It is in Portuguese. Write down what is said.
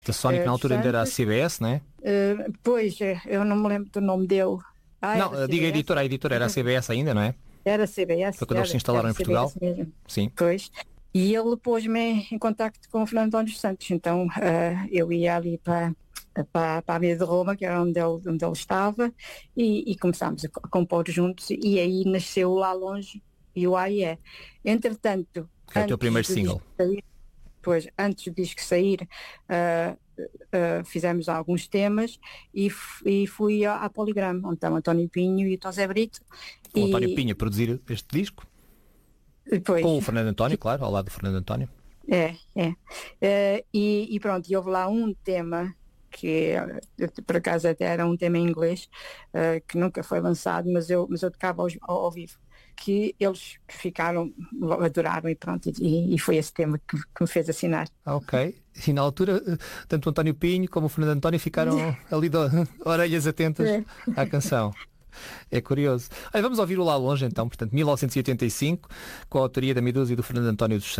A Sónico na altura ainda era a Santos. CBS, não é? Pois, eu não me lembro do nome dele. Não, Era diga CBS? a editora era a CBS ainda, não é? Era CBS, Foi quando eles se instalaram era em Portugal. CBS mesmo. Sim. Pois. E ele pôs-me em contacto com o Fernando António dos Santos. Então eu ia ali para a Avenida de Roma, que era onde ele estava, e começámos a compor juntos. E aí nasceu Lá Longe e o AIE. Entretanto, Que é o teu primeiro single. Antes do disco sair, fizemos alguns temas e fui à Poligrama, onde estão António Pinho e o Tom Zé Brito. O António Pinho a produzir este disco. Depois, Com o Fernando António, claro, ao lado do Fernando António. E pronto, e houve lá um tema que por acaso até era um tema em inglês, que nunca foi lançado, mas eu tocava ao vivo, que eles adoraram e pronto, e foi esse tema que me fez assinar. Ok. E na altura, tanto o António Pinho como o Fernando António ficaram ali orelhas atentas à canção. É curioso. Vamos ouvir o Lá Longe então, portanto, 1985, com a autoria da Medusa e do Fernando António dos Santos.